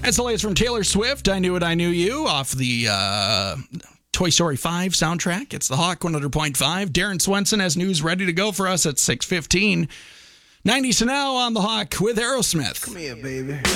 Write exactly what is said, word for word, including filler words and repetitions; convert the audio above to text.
That's the latest from Taylor Swift. I Knew It, I Knew You off the uh, Toy Story five soundtrack. It's the Hawk one hundred point five. Darren Swenson has news ready to go for us at six fifteen. nineties to now on the Hawk with Aerosmith. Come here, baby.